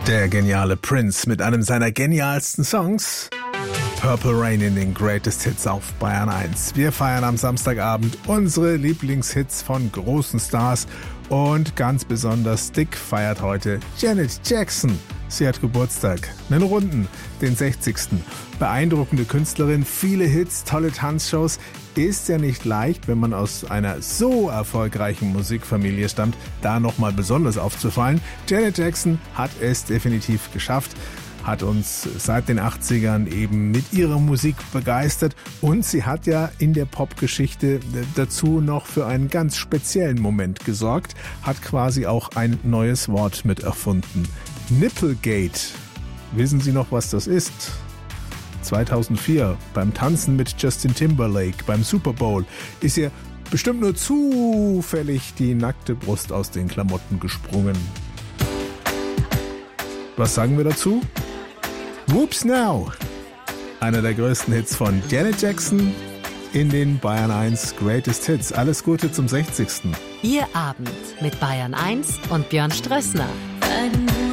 Der geniale Prince mit einem seiner genialsten Songs. Purple Rain in den Greatest Hits auf Bayern 1. Wir feiern am Samstagabend unsere Lieblingshits von großen Stars und ganz besonders dick feiert heute Janet Jackson. Sie hat Geburtstag, einen runden, den 60. Beeindruckende Künstlerin, viele Hits, tolle Tanzshows. Ist ja nicht leicht, wenn man aus einer so erfolgreichen Musikfamilie stammt, da nochmal besonders aufzufallen. Janet Jackson hat es definitiv geschafft, hat uns seit den 80ern eben mit ihrer Musik begeistert und sie hat ja in der Popgeschichte dazu noch für einen ganz speziellen Moment gesorgt, hat quasi auch ein neues Wort mit erfunden. Nipplegate. Wissen Sie noch, was das ist? 2004 beim Tanzen mit Justin Timberlake beim Super Bowl ist ihr bestimmt nur zufällig die nackte Brust aus den Klamotten gesprungen. Was sagen wir dazu? Whoops Now! Einer der größten Hits von Janet Jackson in den Bayern 1 Greatest Hits. Alles Gute zum 60. Ihr Abend mit Bayern 1 und Björn Strössner.